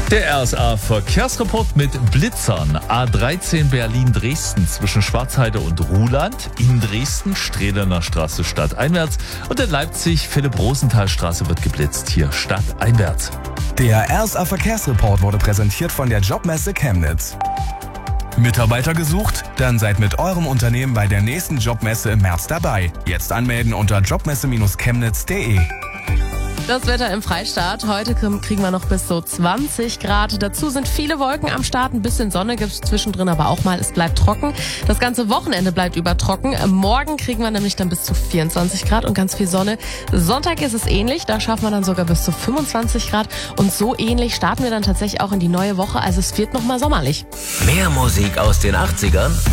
Der RSA-Verkehrsreport mit Blitzern. A13 Berlin-Dresden zwischen Schwarzheide und Ruhland. In Dresden Strehlener Straße stadteinwärts. Und in Leipzig Philipp-Rosenthal-Straße wird geblitzt. Hier stadteinwärts. Der RSA-Verkehrsreport wurde präsentiert von der Jobmesse Chemnitz. Mitarbeiter gesucht? Dann seid mit eurem Unternehmen bei der nächsten Jobmesse im März dabei. Jetzt anmelden unter jobmesse-chemnitz.de. Das Wetter im Freistaat. Heute kriegen wir noch bis so 20 Grad. Dazu sind viele Wolken am Start. Ein bisschen Sonne gibt es zwischendrin, aber auch mal. Es bleibt trocken. Das ganze Wochenende bleibt über trocken. Morgen kriegen wir nämlich dann bis zu 24 Grad und ganz viel Sonne. Sonntag ist es ähnlich. Da schaffen wir dann sogar bis zu 25 Grad. Und so ähnlich starten wir dann tatsächlich auch in die neue Woche. Also es wird nochmal sommerlich. Mehr Musik aus den 80ern